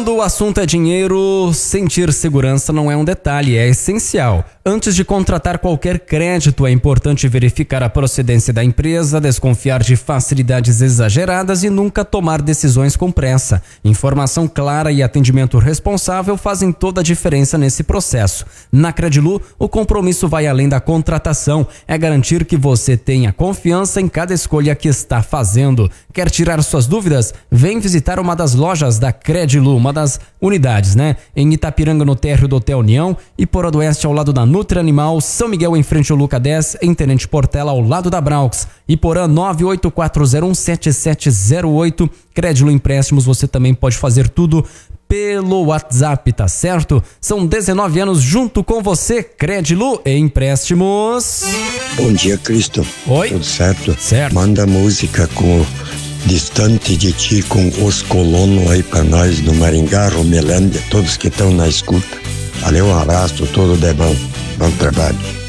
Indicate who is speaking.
Speaker 1: Quando o assunto é dinheiro, sentir segurança não é um detalhe, é essencial. Antes de contratar qualquer crédito, é importante verificar a procedência da empresa, desconfiar de facilidades exageradas e nunca tomar decisões com pressa. Informação clara e atendimento responsável fazem toda a diferença nesse processo. Na Credilu, o compromisso vai além da contratação, é garantir que você tenha confiança em cada escolha que está fazendo. Quer tirar suas dúvidas? Vem visitar uma das lojas da Credilu, uma das unidades, em Itapiranga, no térreo do Hotel União, e Porã do Oeste, ao lado da Nutri Animal, São Miguel, em frente ao Luca 10, em Tenente Portela, ao lado da Braux, e Porã 984017708. Credilu Empréstimos, você também pode fazer tudo pelo WhatsApp, tá certo? São 19 anos junto com você, Credilu Empréstimos.
Speaker 2: Bom dia, Cristo.
Speaker 1: Oi.
Speaker 2: Tudo certo?
Speaker 1: Certo.
Speaker 2: Manda música com Distante de Ti, com Os Colonos aí pra nós no Maringá, Romelândia, todos que estão na escuta. Valeu, um abraço, tudo de bom. Bom trabalho.